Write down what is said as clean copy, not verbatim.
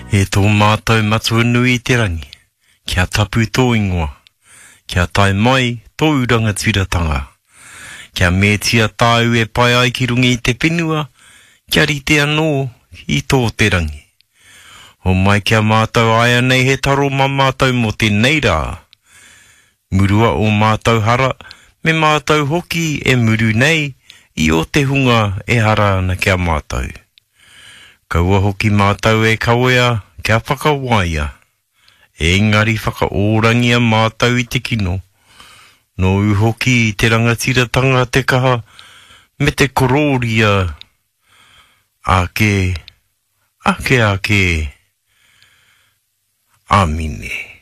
E tō mātou matua nui te rangi, kia tapu tō ingoa, kia tai mai tō uranga tiratanga, kia mētia tāu e pai ai ki rungi i te whenua, kia rite anō i tō te rangi. O mai kia mātou aia nei he taro ma mātou mo te neira. Murua o mātou hara, me mātou hoki e muru nei, i o te hunga e hara ana kia mātou. Kaua hoki mātou e kawea kia whakawaia. Engari whakaorangia mātou i te kino. No uhoki i te rangatiratanga te kaha me te kororia. Ake. Amine.